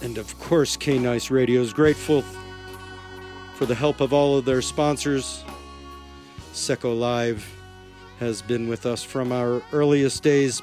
And of course, K-Nice Radio is grateful for the help of all of their sponsors. Seco Live has been with us from our earliest days,